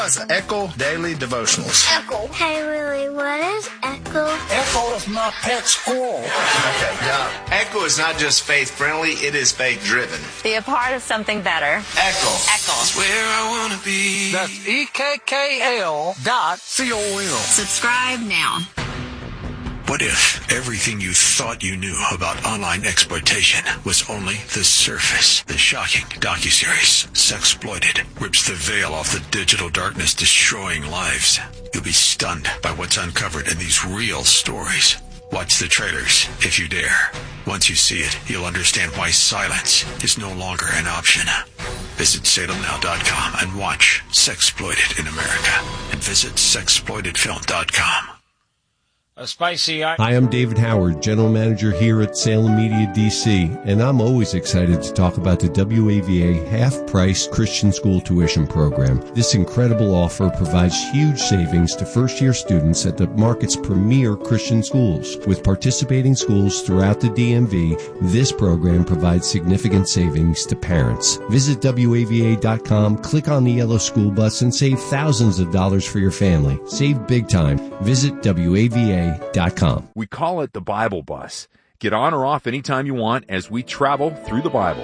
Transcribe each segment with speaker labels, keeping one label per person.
Speaker 1: What's Echo Daily Devotionals?
Speaker 2: Echo. Hey, Willie, what is Echo?
Speaker 3: Echo is my pet squirrel.
Speaker 1: Okay, now, Echo is not just faith-friendly, it is faith-driven.
Speaker 4: Be a part of something better.
Speaker 1: Echo.
Speaker 4: Echo.
Speaker 5: It's where I want to be.
Speaker 3: That's EKKL.com.
Speaker 4: Subscribe now.
Speaker 6: What if everything you thought you knew about online exploitation was only the surface? The shocking docuseries, Sexploited, rips the veil off the digital darkness, destroying lives. You'll be stunned by what's uncovered in these real stories. Watch the trailers, if you dare. Once you see it, you'll understand why silence is no longer an option. Visit SalemNow.com and watch Sexploited in America. And visit SexploitedFilm.com.
Speaker 7: Hi, I'm David Howard, General Manager here at Salem Media DC, and I'm always excited to talk about the WAVA half-price Christian school tuition program. This incredible offer provides huge savings to first-year students at the market's premier Christian schools. With participating schools throughout the DMV, this program provides significant savings to parents. Visit WAVA.com, click on the yellow school bus, and save thousands of dollars for your family. Save big time. Visit WAVA.com.
Speaker 8: We call it the Bible Bus. Get on or off anytime you want as we travel through the Bible.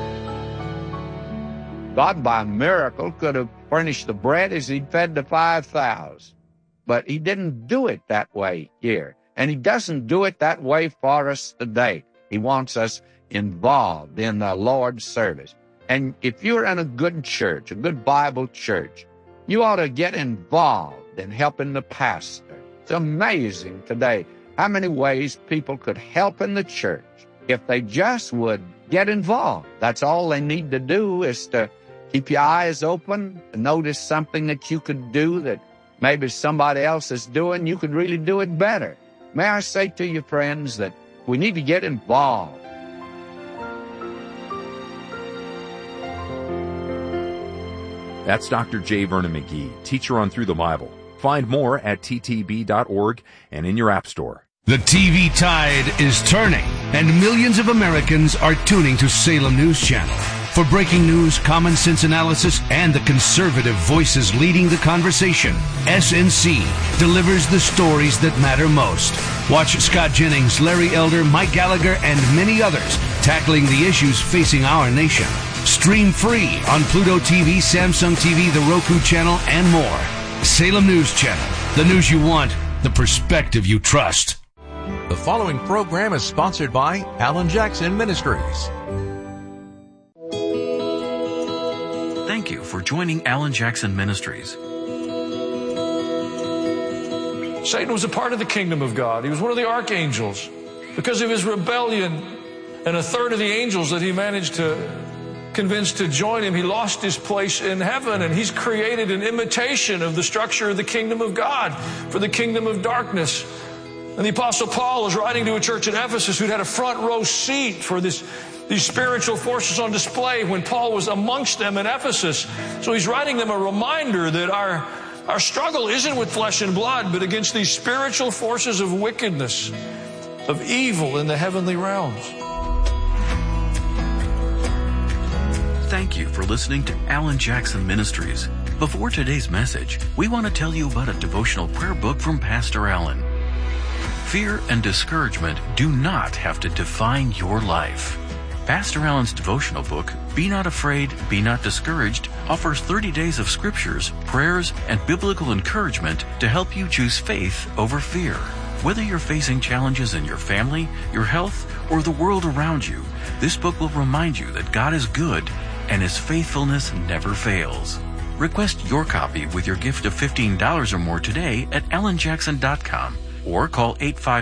Speaker 9: God, by miracle, could have furnished the bread as He'd fed the 5,000. But He didn't do it that way here. And He doesn't do it that way for us today. He wants us involved in the Lord's service. And if you're in a good church, a good Bible church, you ought to get involved in helping the pastor. It's amazing today how many ways people could help in the church if they just would get involved. That's all they need to do is to keep your eyes open, notice something that you could do that maybe somebody else is doing. You could really do it better. May I say to you, friends, that we need to get involved.
Speaker 8: That's Dr. J. Vernon McGee, teacher on Through the Bible. Find more at ttb.org and in your app store.
Speaker 10: The TV tide is turning, and millions of Americans are tuning to Salem News Channel. For breaking news, common sense analysis, and the conservative voices leading the conversation, SNC delivers the stories that matter most. Watch Scott Jennings, Larry Elder, Mike Gallagher, and many others tackling the issues facing our nation. Stream free on Pluto TV, Samsung TV, the Roku channel, and more. Salem News Channel. The news you want, the perspective you trust.
Speaker 11: The following program is sponsored by Alan Jackson Ministries.
Speaker 12: Thank you for joining Alan Jackson Ministries.
Speaker 13: Satan was a part of the kingdom of God. He was one of the archangels. Because of his rebellion and a third of the angels that he managed to convince to join him, he lost his place in heaven, and he's created an imitation of the structure of the kingdom of God for the kingdom of darkness. And the Apostle Paul was writing to a church in Ephesus who'd had a front row seat for these spiritual forces on display when Paul was amongst them in Ephesus. So he's writing them a reminder that our struggle isn't with flesh and blood, but against these spiritual forces of wickedness, of evil in the heavenly realms.
Speaker 12: Thank you for listening to Alan Jackson Ministries. Before today's message, we want to tell you about a devotional prayer book from Pastor Alan. Fear and discouragement do not have to define your life. Pastor Alan's devotional book, Be Not Afraid, Be Not Discouraged, offers 30 days of scriptures, prayers, and biblical encouragement to help you choose faith over fear. Whether you're facing challenges in your family, your health, or the world around you, this book will remind you that God is good and His faithfulness never fails. Request your copy with your gift of $15 or more today at alanjackson.com or call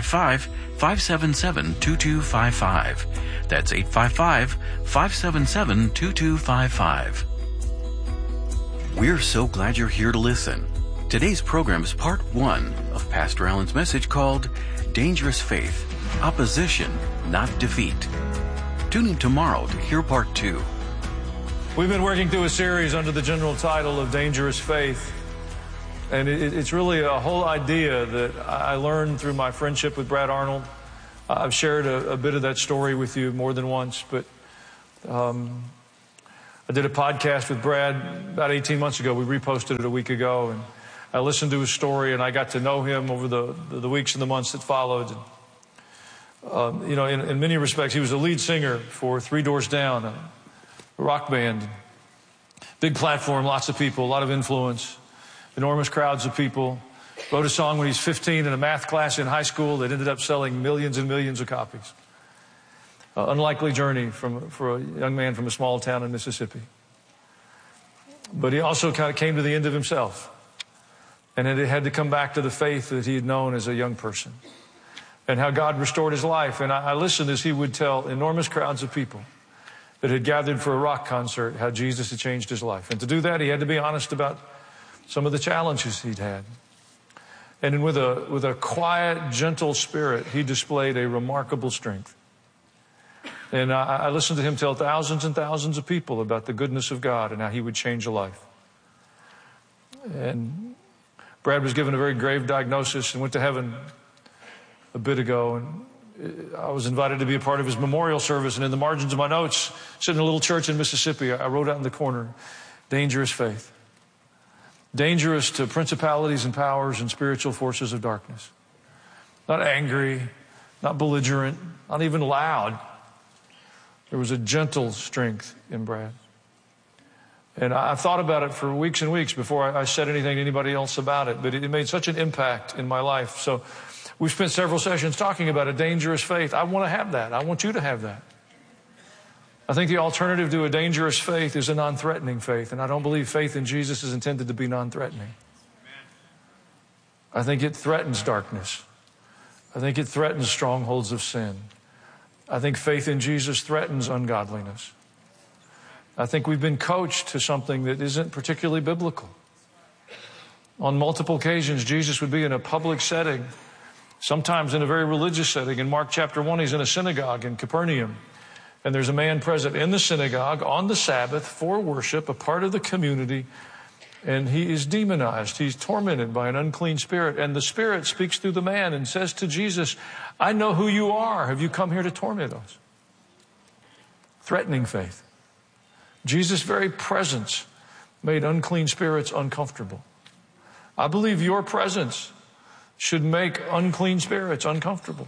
Speaker 12: 855-577-2255. That's 855-577-2255. We're so glad you're here to listen. Today's program is part 1 of Pastor Alan's message called Dangerous Faith, Opposition, Not Defeat. Tune in tomorrow to hear part 2.
Speaker 13: We've been working through a series under the general title of Dangerous Faith. And it's really a whole idea that I learned through my friendship with Brad Arnold. I've shared a bit of that story with you more than once, but I did a podcast with Brad about 18 months ago. We reposted it a week ago, and I listened to his story, and I got to know him over the weeks and the months that followed. In many respects, he was the lead singer for Three Doors Down, a rock band. Big platform, lots of people, a lot of influence, enormous crowds of people. Wrote a song when he was 15 in a math class in high school that ended up selling millions and millions of copies. Unlikely journey for a young man from a small town in Mississippi. But he also kind of came to the end of himself. And it had to come back to the faith that he had known as a young person. And how God restored his life. And I listened as he would tell enormous crowds of people that had gathered for a rock concert how Jesus had changed his life. And to do that, he had to be honest about some of the challenges he'd had. And with a quiet, gentle spirit, he displayed a remarkable strength. And I listened to him tell thousands and thousands of people about the goodness of God and how he would change a life. And Brad was given a very grave diagnosis and went to heaven a bit ago. And I was invited to be a part of his memorial service. And in the margins of my notes, sitting in a little church in Mississippi, I wrote out in the corner, dangerous faith. Dangerous to principalities and powers and spiritual forces of darkness. Not angry, not belligerent, not even loud. There was a gentle strength in Brad. And I thought about it for weeks and weeks before I said anything to anybody else about it. But it made such an impact in my life. So we've spent several sessions talking about a dangerous faith. I want to have that. I want you to have that. I think the alternative to a dangerous faith is a non-threatening faith. And I don't believe faith in Jesus is intended to be non-threatening. I think it threatens darkness. I think it threatens strongholds of sin. I think faith in Jesus threatens ungodliness. I think we've been coached to something that isn't particularly biblical. On multiple occasions, Jesus would be in a public setting, sometimes in a very religious setting. In Mark chapter 1, he's in a synagogue in Capernaum. And there's a man present in the synagogue on the Sabbath for worship, a part of the community, and he is demonized. He's tormented by an unclean spirit. And the spirit speaks through the man and says to Jesus, I know who you are. Have you come here to torment us? Threatening faith. Jesus' very presence made unclean spirits uncomfortable. I believe your presence should make unclean spirits uncomfortable.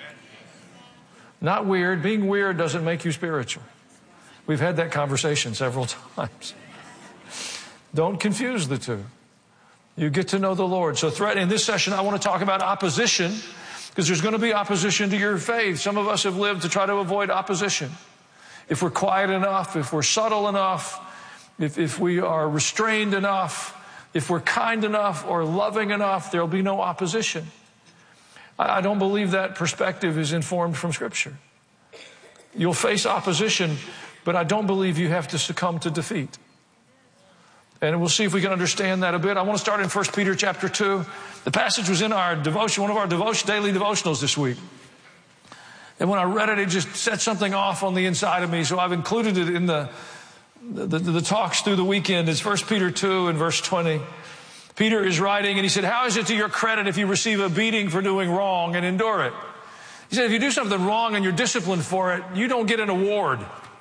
Speaker 13: Not weird. Being weird doesn't make you spiritual. We've had that conversation several times. Don't confuse the two. You get to know the Lord. So in this session, I want to talk about opposition, because there's going to be opposition to your faith. Some of us have lived to try to avoid opposition. If we're quiet enough, if we're subtle enough, if we are restrained enough, if we're kind enough or loving enough, there'll be no opposition. I don't believe that perspective is informed from Scripture. You'll face opposition, but I don't believe you have to succumb to defeat. And we'll see if we can understand that a bit. I want to start in 1 Peter chapter 2. The passage was in our devotion, one of our daily devotionals this week. And when I read it, it just set something off on the inside of me. So I've included it in the talks through the weekend. It's 1 Peter 2 and verse 20. Peter is writing, and he said, how is it to your credit if you receive a beating for doing wrong and endure it? He said, if you do something wrong and you're disciplined for it, you don't get an award.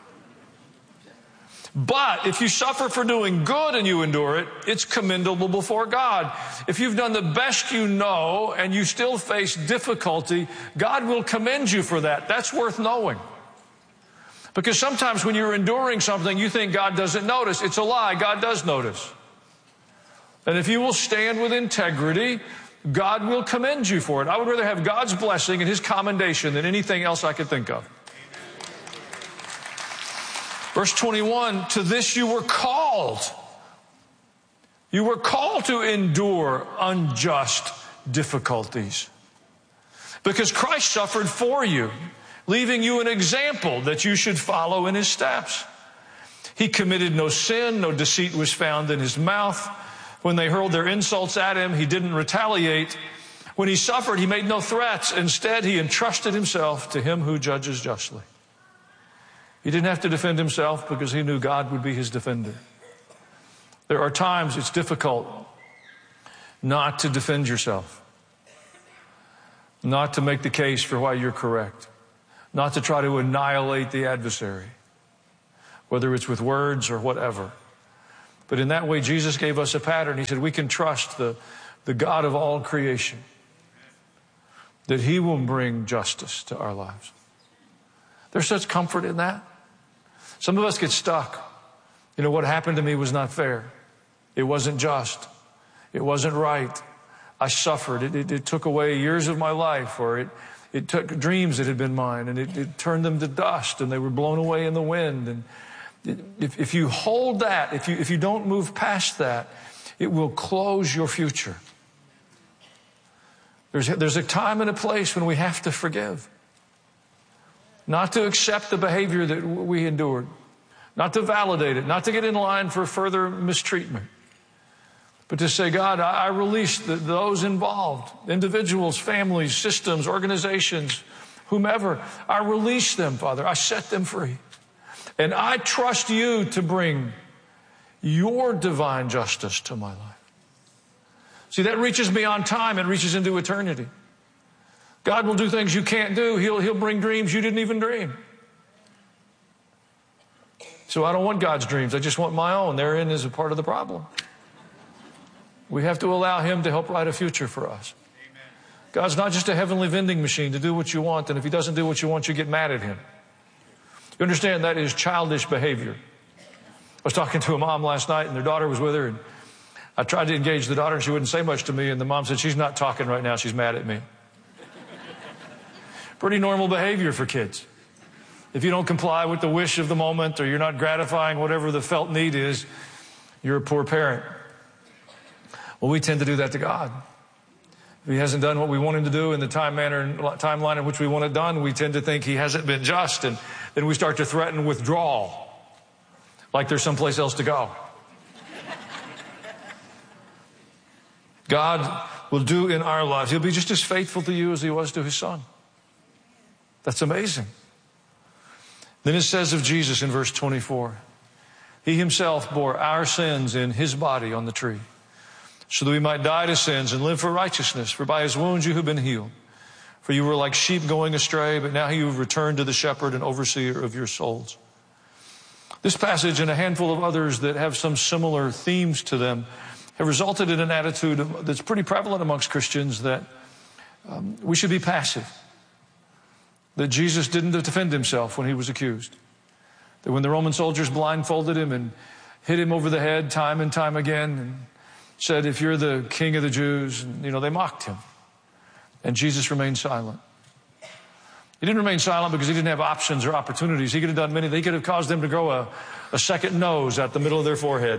Speaker 13: But if you suffer for doing good and you endure it, it's commendable before God. If you've done the best you know and you still face difficulty, God will commend you for that. That's worth knowing. Because sometimes when you're enduring something, you think God doesn't notice. It's a lie. God does notice. And if you will stand with integrity, God will commend you for it. I would rather have God's blessing and His commendation than anything else I could think of. Verse 21, to this you were called. You were called to endure unjust difficulties. Because Christ suffered for you, leaving you an example that you should follow in His steps. He committed no sin, no deceit was found in His mouth. When they hurled their insults at Him, He didn't retaliate. When He suffered, He made no threats. Instead, He entrusted Himself to Him who judges justly. He didn't have to defend Himself because He knew God would be His defender. There are times it's difficult not to defend yourself, not to make the case for why you're correct, not to try to annihilate the adversary. whether it's with words or whatever. But in that way, Jesus gave us a pattern. He said we can trust the God of all creation, that He will bring justice to our lives. There's such comfort in that. Some of us get stuck. You know, what happened to me was not fair. It wasn't just. It wasn't right. I suffered. It took away years of my life, or it took dreams that had been mine, and it turned them to dust, and they were blown away in the wind. And if you hold that, if you don't move past that, it will close your future. There's a time and a place when we have to forgive. Not to accept the behavior that we endured. Not to validate it. Not to get in line for further mistreatment. But to say, God, I release those involved. Individuals, families, systems, organizations, whomever. I release them, Father. I set them free. And I trust you to bring your divine justice to my life. See, that reaches beyond time. It reaches into eternity. God will do things you can't do. He'll bring dreams you didn't even dream. So I don't want God's dreams. I just want my own. Therein is a part of the problem. We have to allow Him to help write a future for us. Amen. God's not just a heavenly vending machine to do what you want, and if He doesn't do what you want, you get mad at Him. You understand that is childish behavior. I was talking to a mom last night, and their daughter was with her, and I tried to engage the daughter, and she wouldn't say much to me, and the mom said, she's not talking right now, she's mad at me. Pretty normal behavior for kids. If you don't comply with the wish of the moment, or you're not gratifying whatever the felt need is, you're a poor parent. Well, we tend to do that to God. If He hasn't done what we want Him to do in the timeline in which we want it done, we tend to think He hasn't been just, and then we start to threaten withdrawal, like there's someplace else to go. God will do in our lives. He'll be just as faithful to you as He was to His Son. That's amazing. Then it says of Jesus in verse 24, He Himself bore our sins in His body on the tree, so that we might die to sins and live for righteousness. For by His wounds you have been healed. For you were like sheep going astray, but now you have returned to the shepherd and overseer of your souls. This passage and a handful of others that have some similar themes to them have resulted in an attitude that's pretty prevalent amongst Christians, that we should be passive. That Jesus didn't defend Himself when He was accused. That when the Roman soldiers blindfolded Him and hit Him over the head time and time again and said, if you're the King of the Jews, they mocked Him. And Jesus remained silent. He didn't remain silent because He didn't have options or opportunities. He could have done many. They could have caused them to grow a second nose at the middle of their forehead.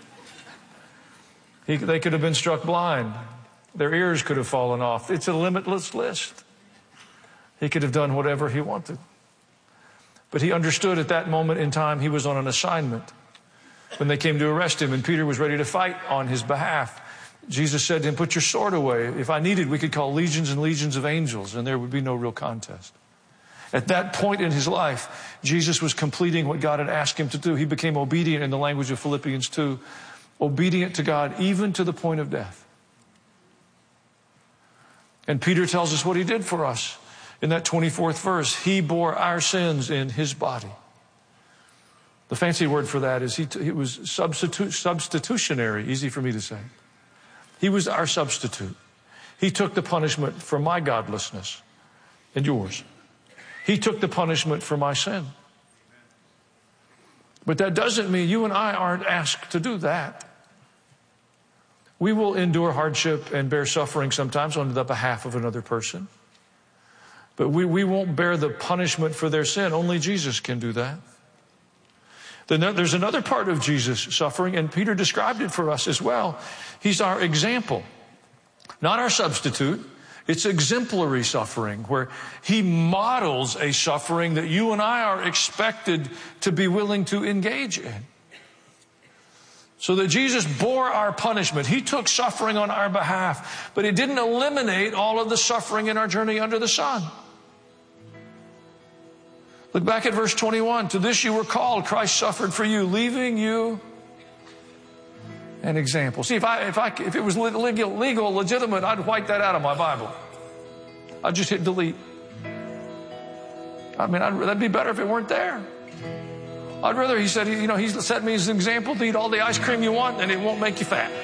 Speaker 13: They could have been struck blind. Their ears could have fallen off. It's a limitless list. He could have done whatever He wanted. But He understood at that moment in time He was on an assignment. When they came to arrest Him and Peter was ready to fight on His behalf, Jesus said to him, put your sword away. If I needed, we could call legions and legions of angels, and there would be no real contest. At that point in His life, Jesus was completing what God had asked Him to do. He became obedient in the language of Philippians 2, obedient to God even to the point of death. And Peter tells us what He did for us in that 24th verse. He bore our sins in His body. The fancy word for that is it was substitutionary, easy for me to say. He was our substitute. He took the punishment for my godlessness and yours. He took the punishment for my sin. But that doesn't mean you and I aren't asked to do that. We will endure hardship and bear suffering sometimes on the behalf of another person. But we won't bear the punishment for their sin. Only Jesus can do that. Then there's another part of Jesus' suffering, and Peter described it for us as well. He's our example, not our substitute. It's exemplary suffering, where He models a suffering that you and I are expected to be willing to engage in. So that Jesus bore our punishment. He took suffering on our behalf, but it didn't eliminate all of the suffering in our journey under the sun. Look back at verse 21. To this you were called. Christ suffered for you, leaving you an example. See, if it was legal, legitimate, I'd wipe that out of my Bible. I'd just hit delete. I mean, that'd be better if it weren't there. I'd rather, he said, he's set me as an example to eat all the ice cream you want and it won't make you fat.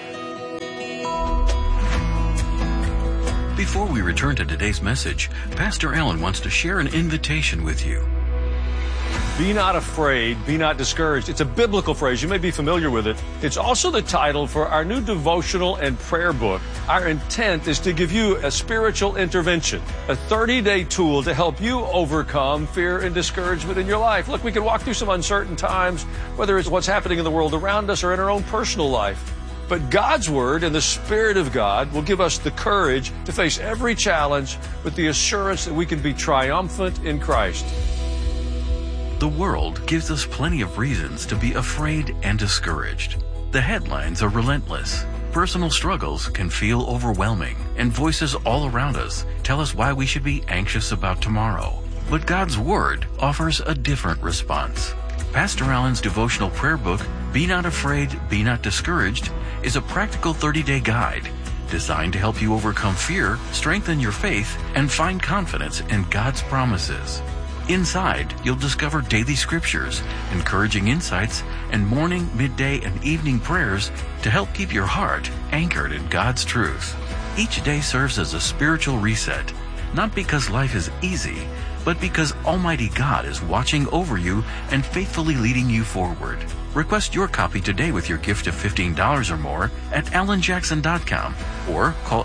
Speaker 12: Before we return to today's message, Pastor Allen wants to share an invitation with you.
Speaker 14: Be not afraid, be not discouraged. It's a biblical phrase. You may be familiar with it. It's also the title for our new devotional and prayer book. Our intent is to give you a spiritual intervention, a 30-day tool to help you overcome fear and discouragement in your life. Look, we can walk through some uncertain times, whether it's what's happening in the world around us or in our own personal life. But God's Word and the Spirit of God will give us the courage to face every challenge with the assurance that we can be triumphant in Christ.
Speaker 12: The world gives us plenty of reasons to be afraid and discouraged. The headlines are relentless. Personal struggles can feel overwhelming, and voices all around us tell us why we should be anxious about tomorrow. But God's Word offers a different response. Pastor Allen's devotional prayer book, Be Not Afraid, Be Not Discouraged, is a practical 30-day guide designed to help you overcome fear, strengthen your faith, and find confidence in God's promises. Inside, you'll discover daily scriptures, encouraging insights, and morning, midday, and evening prayers to help keep your heart anchored in God's truth. Each day serves as a spiritual reset, not because life is easy, but because Almighty God is watching over you and faithfully leading you forward. Request your copy today with your gift of $15 or more at AlanJackson.com or call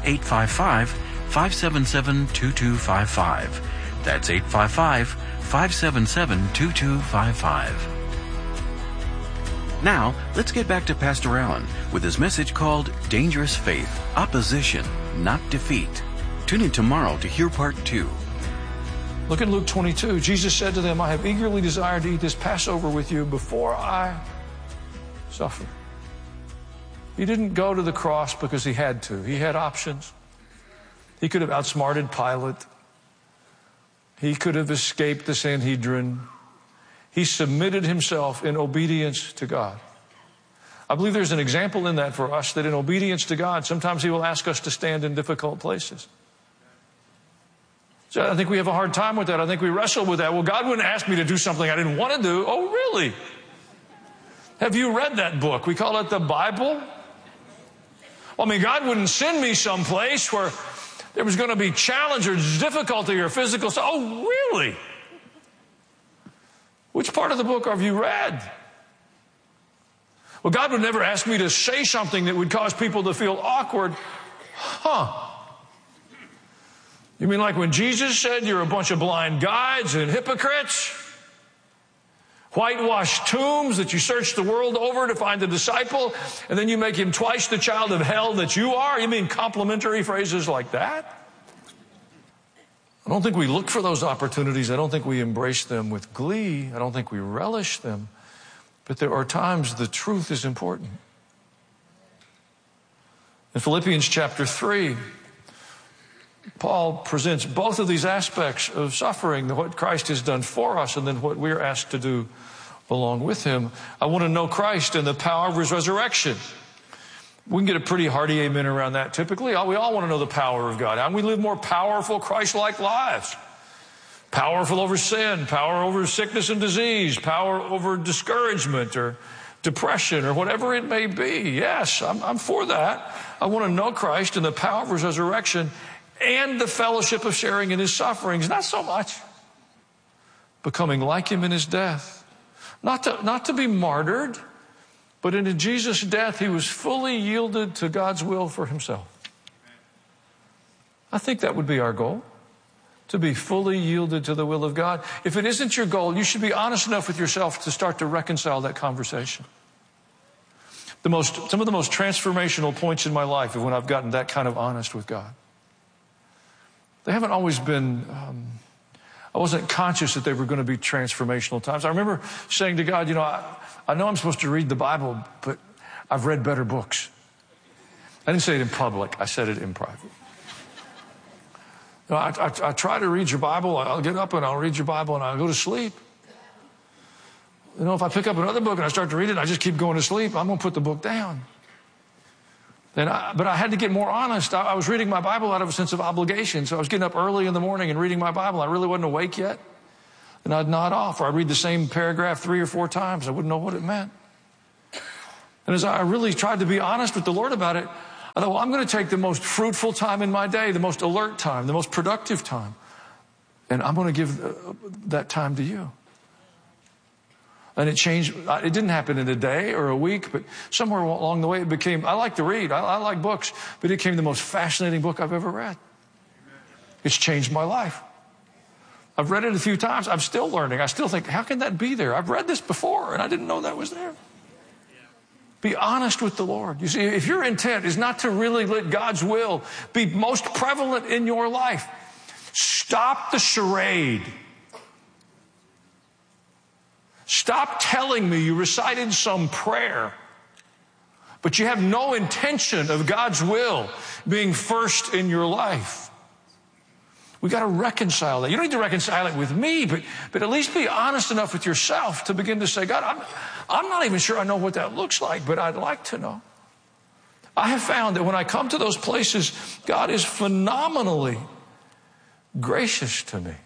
Speaker 12: 855-577-2255. That's 855-577-2255. Now, let's get back to Pastor Allen with his message called Dangerous Faith, Opposition, Not Defeat. Tune in tomorrow to hear part 2.
Speaker 13: Look at Luke 22. Jesus said to them, I have eagerly desired to eat this Passover with you before I suffer. He didn't go to the cross because he had to. He had options. He could have outsmarted Pilate. He could have escaped the Sanhedrin. He submitted himself in obedience to God. I believe there's an example in that for us, that in obedience to God, sometimes he will ask us to stand in difficult places. So I think we have a hard time with that. I think we wrestle with that. Well, God wouldn't ask me to do something I didn't want to do. Oh, really? Have you read that book? We call it the Bible. Well, I mean, God wouldn't send me someplace where there was going to be challenge or difficulty or physical stuff. Oh, really? Which part of the book have you read? Well, God would never ask me to say something that would cause people to feel awkward. You mean like when Jesus said you're a bunch of blind guides and hypocrites? Whitewashed tombs that you search the world over to find the disciple, and then you make him twice the child of hell that you are? You mean complimentary phrases like that? I don't think we look for those opportunities. I don't think we embrace them with glee. I don't think we relish them. But there are times the truth is important. In Philippians chapter 3, Paul presents both of these aspects of suffering, what Christ has done for us and then what we're asked to do along with him. I want to know Christ and the power of his resurrection. We can get a pretty hearty amen around that typically. We all want to know the power of God. How can we live more powerful, Christ-like lives? Powerful over sin, power over sickness and disease, power over discouragement or depression or whatever it may be. Yes, I'm for that. I want to know Christ and the power of his resurrection and the fellowship of sharing in his sufferings. Not so much becoming like him in his death. Not to be martyred, but in Jesus' death, he was fully yielded to God's will for himself. I think that would be our goal, to be fully yielded to the will of God. If it isn't your goal, you should be honest enough with yourself to start to reconcile that conversation. Some of the most transformational points in my life are when I've gotten that kind of honest with God. They haven't always been, I wasn't conscious that they were going to be transformational times. I remember saying to God, I know I'm supposed to read the Bible, but I've read better books. I didn't say it in public. I said it in private. I try to read your Bible. I'll get up and I'll read your Bible and I'll go to sleep. If I pick up another book and I start to read it and I just keep going to sleep, I'm going to put the book down. But I had to get more honest. I was reading my Bible out of a sense of obligation. So I was getting up early in the morning and reading my Bible. I really wasn't awake yet. And I'd nod off, or I'd read the same paragraph 3 or 4 times. I wouldn't know what it meant. And as I really tried to be honest with the Lord about it, I thought, well, I'm going to take the most fruitful time in my day, the most alert time, the most productive time, and I'm going to give that time to you. And it changed. It didn't happen in a day or a week, but somewhere along the way it became, I like to read, I like books, but it became the most fascinating book I've ever read. It's changed my life. I've read it a few times. I'm still learning. I still think, how can that be there? I've read this before, and I didn't know that was there. Be honest with the Lord. You see, if your intent is not to really let God's will be most prevalent in your life, stop the charade. Stop telling me you recited some prayer, but you have no intention of God's will being first in your life. We got to reconcile that. You don't need to reconcile it with me, but at least be honest enough with yourself to begin to say, God, I'm not even sure I know what that looks like, but I'd like to know. I have found that when I come to those places, God is phenomenally gracious to me.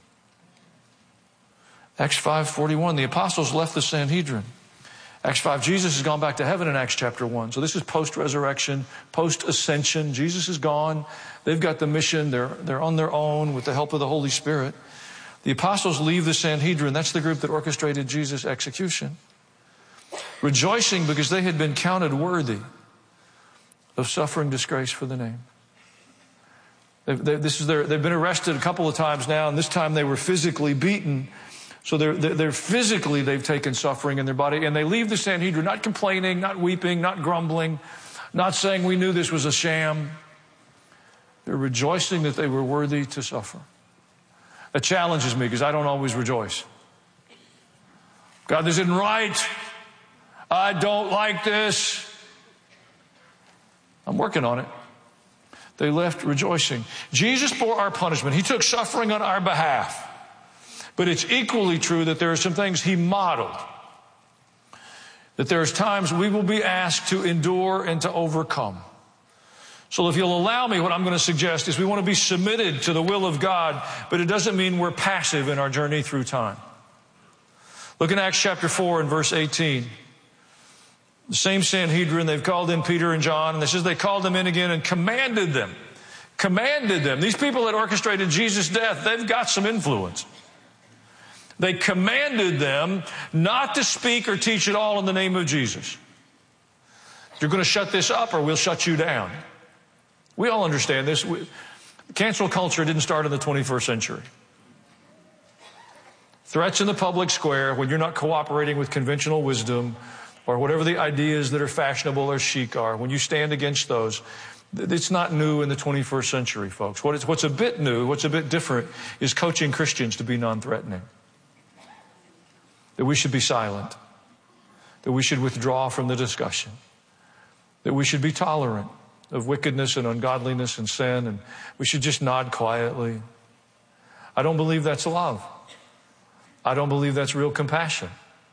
Speaker 13: Acts 5:41, the apostles left the Sanhedrin. Acts 5, Jesus has gone back to heaven in Acts chapter 1. So this is post-resurrection, post-ascension. Jesus is gone. They've got the mission. They're on their own with the help of the Holy Spirit. The apostles leave the Sanhedrin. That's the group that orchestrated Jesus' execution. Rejoicing because they had been counted worthy of suffering disgrace for the name. They've been arrested a couple of times now, and this time they were physically beaten. So they're physically, they've taken suffering in their body, and they leave the Sanhedrin not complaining, not weeping, not grumbling, not saying we knew this was a sham. They're rejoicing that they were worthy to suffer. That challenges me because I don't always rejoice. God, this isn't right. I don't like this. I'm working on it. They left rejoicing. Jesus bore our punishment. He took suffering on our behalf. But it's equally true that there are some things he modeled. That there's times we will be asked to endure and to overcome. So if you'll allow me, what I'm going to suggest is we want to be submitted to the will of God, but it doesn't mean we're passive in our journey through time. Look in Acts chapter 4 and verse 18. The same Sanhedrin, they've called in Peter and John, and it says they called them in again and commanded them. Commanded them. These people that orchestrated Jesus' death, they've got some influence. They commanded them not to speak or teach at all in the name of Jesus. You're going to shut this up or we'll shut you down. We all understand this. Cancel culture didn't start in the 21st century. Threats in the public square when you're not cooperating with conventional wisdom or whatever the ideas that are fashionable or chic are, when you stand against those, it's not new in the 21st century, folks. What's a bit new, what's a bit different is coaching Christians to be non-threatening. That we should be silent, that we should withdraw from the discussion, that we should be tolerant of wickedness and ungodliness and sin, and we should just nod quietly. I don't believe that's love. I don't believe that's real compassion.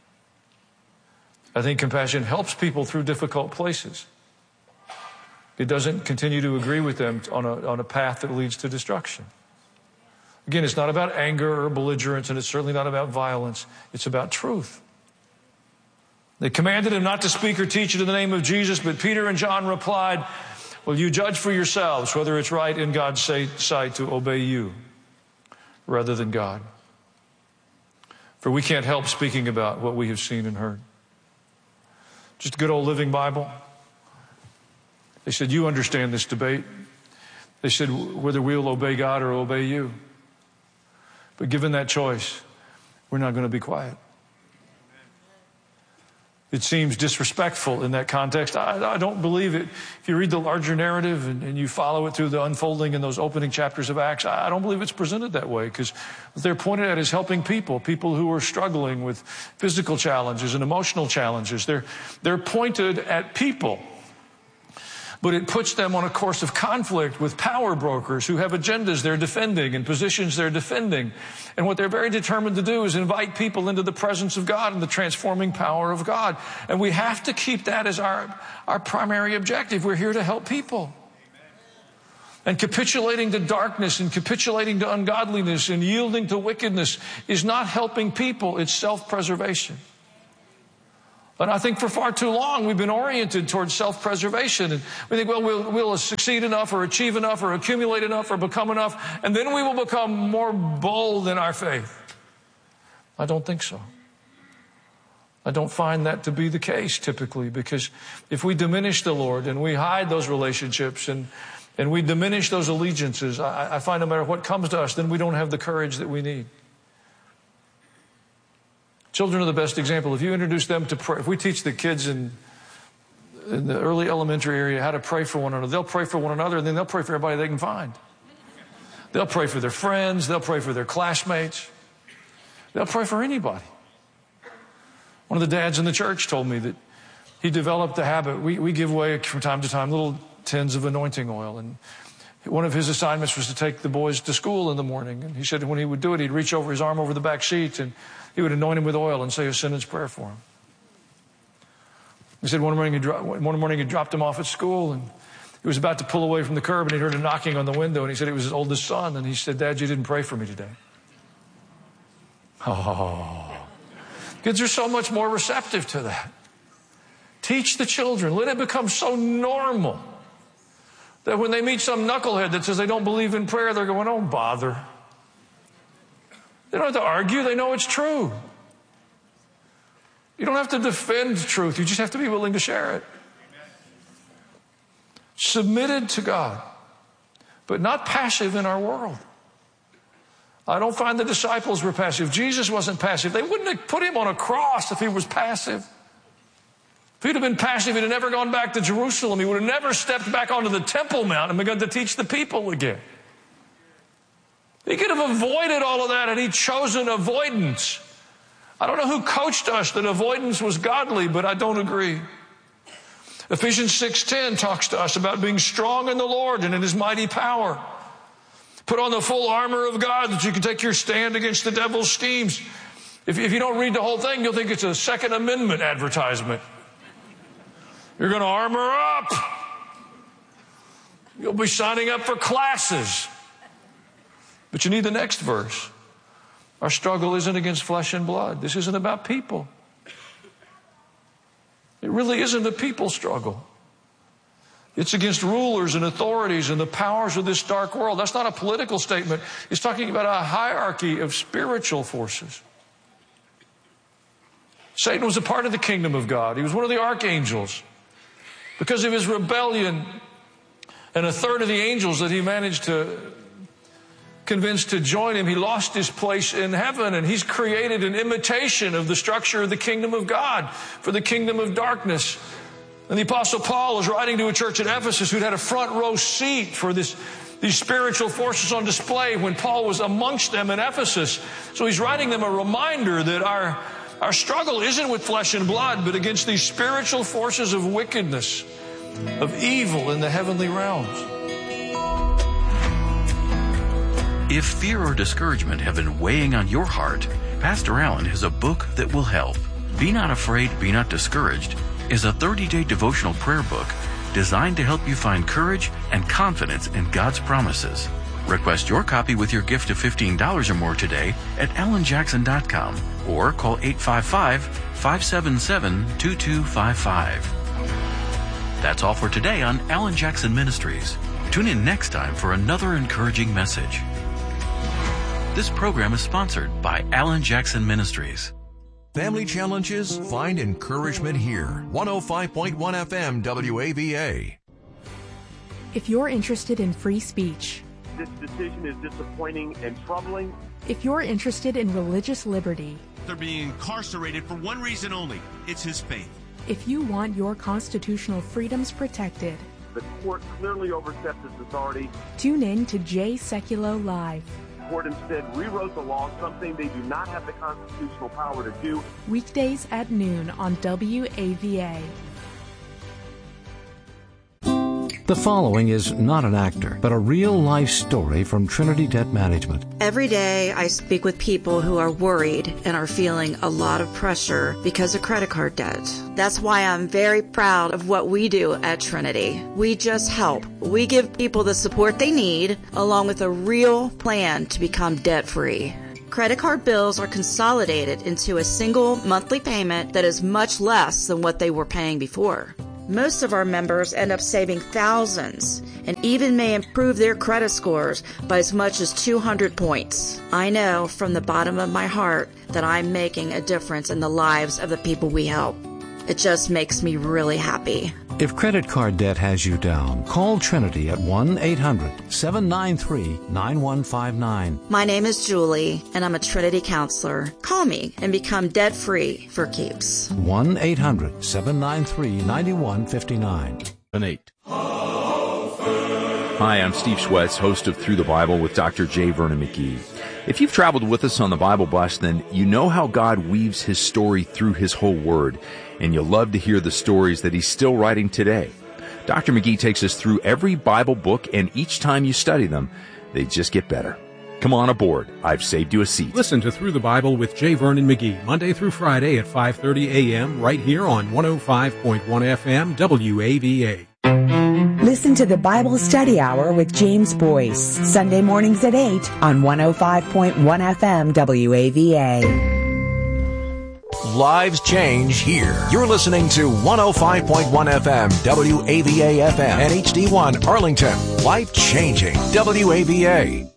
Speaker 13: I think compassion helps people through difficult places. It doesn't continue to agree with them on a path that leads to destruction. Again, it's not about anger or belligerence, and it's certainly not about violence. It's about truth. They commanded him not to speak or teach in the name of Jesus, but Peter and John replied, well, you judge for yourselves whether it's right in God's sight to obey you rather than God. For we can't help speaking about what we have seen and heard. Just a good old Living Bible. They said, you understand this debate. They said, whether we'll obey God or obey you. But given that choice, we're not going to be quiet. It seems disrespectful in that context. I don't believe it. If you read the larger narrative and you follow it through the unfolding in those opening chapters of Acts, I don't believe it's presented that way, because what they're pointed at is helping people who are struggling with physical challenges and emotional challenges. They're pointed at people. But it puts them on a course of conflict with power brokers who have agendas they're defending and positions they're defending. And what they're very determined to do is invite people into the presence of God and the transforming power of God. And we have to keep that as our primary objective. We're here to help people. And capitulating to darkness and capitulating to ungodliness and yielding to wickedness is not helping people. It's self-preservation. And I think for far too long we've been oriented towards self-preservation. And we think, well, we'll succeed enough or achieve enough or accumulate enough or become enough, and then we will become more bold in our faith. I don't think so. I don't find that to be the case typically, because if we diminish the Lord and we hide those relationships and we diminish those allegiances, I find no matter what comes to us, then we don't have the courage that we need. Children are the best example. If you introduce them to prayer, if we teach the kids in the early elementary area how to pray for one another, they'll pray for one another, and then they'll pray for everybody they can find. They'll pray for their friends. They'll pray for their classmates. They'll pray for anybody. One of the dads in the church told me that he developed the habit. We give away from time to time little tins of anointing oil, and one of his assignments was to take the boys to school in the morning. And he said when he would do it, he'd reach over his arm over the back seat and he would anoint him with oil and say a sentence prayer for him. He said one morning he dropped him off at school, and he was about to pull away from the curb, and he heard a knocking on the window, and he said it was his oldest son. And he said, "Dad, you didn't pray for me today." Oh, kids are so much more receptive to that. Teach the children. Let it become so normal that when they meet some knucklehead that says they don't believe in prayer, they're going, "Oh, bother." They don't have to argue. They know it's true. You don't have to defend truth. You just have to be willing to share it. Submitted to God, but not passive in our world. I don't find the disciples were passive. Jesus wasn't passive. They wouldn't have put him on a cross if he was passive. If he'd have been passive, he'd have never gone back to Jerusalem. He would have never stepped back onto the Temple Mount and begun to teach the people again. He could have avoided all of that had he chosen avoidance. I don't know who coached us that avoidance was godly, but I don't agree. Ephesians 6:10 talks to us about being strong in the Lord and in his mighty power. Put on the full armor of God that you can take your stand against the devil's schemes. If you don't read the whole thing, you'll think it's a Second Amendment advertisement. You're going to armor up. You'll be signing up for classes. But you need the next verse. Our struggle isn't against flesh and blood. This isn't about people. It really isn't a people struggle. It's against rulers and authorities and the powers of this dark world. That's not a political statement. It's talking about a hierarchy of spiritual forces. Satan was a part of the kingdom of God. He was one of the archangels. Because of his rebellion, and a third of the angels that he managed to convince to join him, he lost his place in heaven, and he's created an imitation of the structure of the kingdom of God for the kingdom of darkness. And the Apostle Paul was writing to a church at Ephesus who'd had a front row seat for these spiritual forces on display when Paul was amongst them in Ephesus. So he's writing them a reminder that our struggle isn't with flesh and blood, but against these spiritual forces of wickedness, of evil in the heavenly realms.
Speaker 12: If fear or discouragement have been weighing on your heart, Pastor Allen has a book that will help. Be Not Afraid, Be Not Discouraged is a 30-day devotional prayer book designed to help you find courage and confidence in God's promises. Request your copy with your gift of $15 or more today at AlanJackson.com or call 855-577-2255. That's all for today on Alan Jackson Ministries. Tune in next time for another encouraging message. This program is sponsored by Alan Jackson Ministries.
Speaker 11: Family challenges? Find encouragement here. 105.1 FM WAVA.
Speaker 15: If you're interested in free speech,
Speaker 16: this decision is disappointing and troubling.
Speaker 15: If you're interested in religious liberty,
Speaker 17: they're being incarcerated for one reason only. It's his faith.
Speaker 15: If you want your constitutional freedoms protected,
Speaker 16: the court clearly overstepped its authority.
Speaker 15: Tune in to Jay Sekulow Live.
Speaker 16: The court instead rewrote the law, something they do not have the constitutional power to do.
Speaker 15: Weekdays at noon on WAVA.
Speaker 10: The following is not an actor, but a real-life story from Trinity Debt Management.
Speaker 18: Every day I speak with people who are worried and are feeling a lot of pressure because of credit card debt. That's why I'm very proud of what we do at Trinity. We just help. We give people the support they need, along with a real plan to become debt-free. Credit card bills are consolidated into a single monthly payment that is much less than what they were paying before. Most of our members end up saving thousands and even may improve their credit scores by as much as 200 points. I know from the bottom of my heart that I'm making a difference in the lives of the people we help. It just makes me really happy.
Speaker 10: If credit card debt has you down, call Trinity at 1-800-793-9159.
Speaker 18: My name is Julie, and I'm a Trinity counselor. Call me and become debt-free for keeps.
Speaker 10: 1-800-793-9159.
Speaker 8: Hi, I'm Steve Schwetz, host of Through the Bible with Dr. J. Vernon McGee. If you've traveled with us on the Bible Bus, then you know how God weaves His story through His whole Word, and you'll love to hear the stories that He's still writing today. Dr. McGee takes us through every Bible book, and each time you study them, they just get better. Come on aboard. I've saved you a seat.
Speaker 19: Listen to Through the Bible with J. Vernon McGee, Monday through Friday at 5:30 a.m. right here on 105.1 FM WAVA.
Speaker 20: Listen to the Bible Study Hour with James Boyce, Sunday mornings at 8 on 105.1 FM WAVA.
Speaker 11: Lives change here. You're listening to 105.1 FM WAVA FM and HD1 Arlington. Life changing WAVA.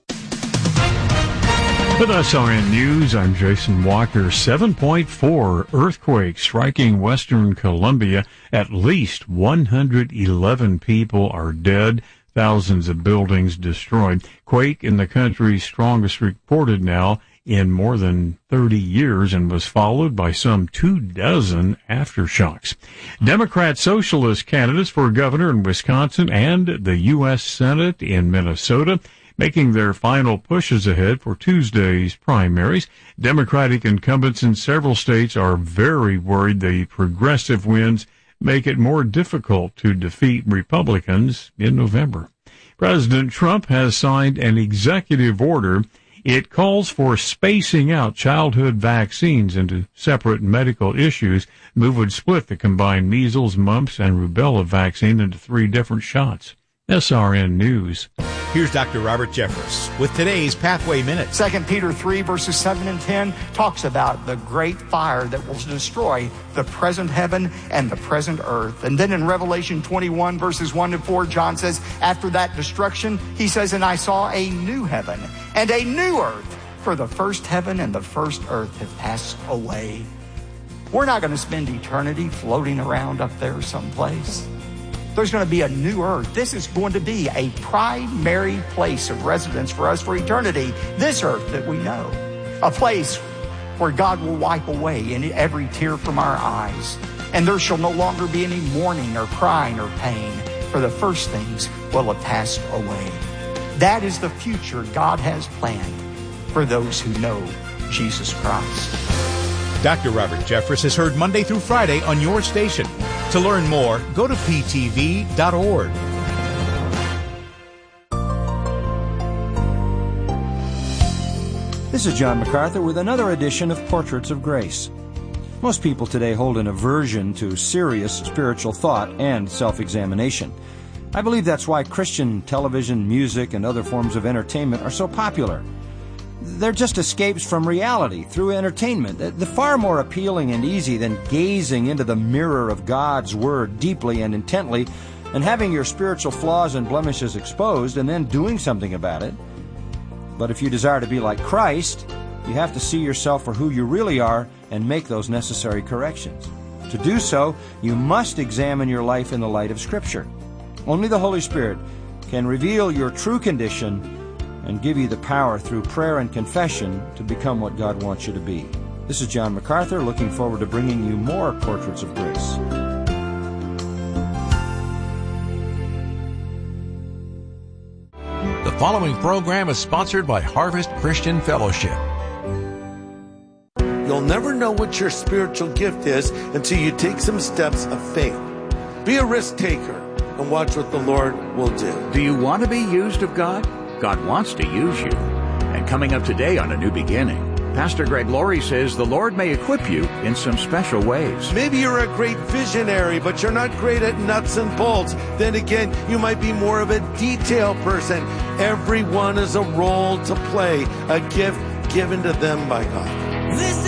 Speaker 21: With SRN News, I'm Jason Walker. 7.4 earthquake striking western Colombia. At least 111 people are dead. Thousands of buildings destroyed. Quake in the country's strongest reported now in more than 30 years and was followed by some 24 aftershocks. Democrat socialist candidates for governor in Wisconsin and the U.S. Senate in Minnesota making their final pushes ahead for Tuesday's primaries. Democratic incumbents in several states are very worried the progressive winds make it more difficult to defeat Republicans in November. President Trump has signed an executive order. It calls for spacing out childhood vaccines into separate medical issues. The move would split the combined measles, mumps, and rubella vaccine into 3 different shots. SRN News.
Speaker 22: Here's Dr. Robert Jeffress with today's Pathway Minute.
Speaker 23: 2 Peter 3, verses 7 and 10 talks about the great fire that will destroy the present heaven and the present earth. And then in Revelation 21, verses 1 to 4, John says, after that destruction, he says, and I saw a new heaven and a new earth, for the first heaven and the first earth have passed away. We're not going to spend eternity floating around up there someplace. There's going to be a new earth. This is going to be a primary place of residence for us for eternity. This earth that we know. A place where God will wipe away every tear from our eyes. And there shall no longer be any mourning or crying or pain, for the first things will have passed away. That is the future God has planned for those who know Jesus Christ.
Speaker 22: Dr. Robert Jeffress is heard Monday through Friday on your station. To learn more, go to ptv.org.
Speaker 24: This is John MacArthur with another edition of Portraits of Grace. Most people today hold an aversion to serious spiritual thought and self-examination. I believe that's why Christian television, music, and other forms of entertainment are so popular. They're just escapes from reality through entertainment. They're far more appealing and easy than gazing into the mirror of God's Word deeply and intently and having your spiritual flaws and blemishes exposed and then doing something about it. But if you desire to be like Christ, you have to see yourself for who you really are and make those necessary corrections. To do so, you must examine your life in the light of Scripture. Only the Holy Spirit can reveal your true condition and give you the power through prayer and confession to become what God wants you to be. This is John MacArthur, looking forward to bringing you more Portraits of Grace.
Speaker 11: The following program is sponsored by Harvest Christian Fellowship.
Speaker 25: You'll never know what your spiritual gift is until you take some steps of faith. Be a risk taker.
Speaker 1: and watch what the Lord will do.
Speaker 2: Do you want to be used of God? God wants to use you. And coming up today on A New Beginning, Pastor Greg Laurie says the Lord may equip you in some special ways.
Speaker 1: Maybe you're a great visionary, but you're not great at nuts and bolts. Then again, you might be more of a detail person. Everyone is a role to play, a gift given to them by God.
Speaker 3: This